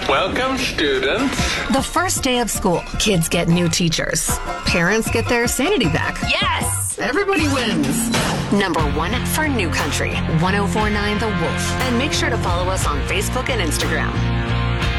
Welcome, students. The first day of school, kids get new teachers. Parents get their sanity back. Yes! Everybody wins. Number 1 for New Country, 1049 The Wolf. And make sure to follow us on Facebook and Instagram.